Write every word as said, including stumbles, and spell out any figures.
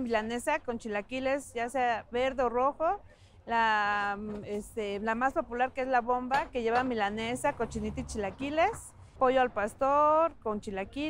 milanesa con chilaquiles, ya sea verde o rojo. La, este, la más popular, que es la bomba, que lleva milanesa, cochinita y chilaquiles. Pollo al pastor con chilaquiles.